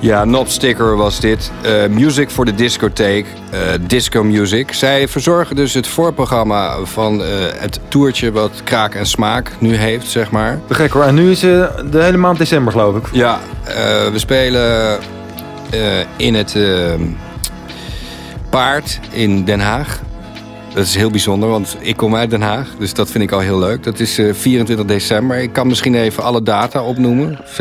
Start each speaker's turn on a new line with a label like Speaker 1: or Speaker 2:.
Speaker 1: Ja, Knobsticker was dit. Music for the Discotheek. Disco Music. Zij verzorgen dus het voorprogramma van het toertje wat Kraak en Smaak nu heeft, zeg maar.
Speaker 2: Te gek hoor. En nu is de hele maand december, geloof ik.
Speaker 1: Ja, we spelen in het Paard in Den Haag. Dat is heel bijzonder, want ik kom uit Den Haag. Dus dat vind ik al heel leuk. Dat is 24 december. Ik kan misschien even alle data opnoemen.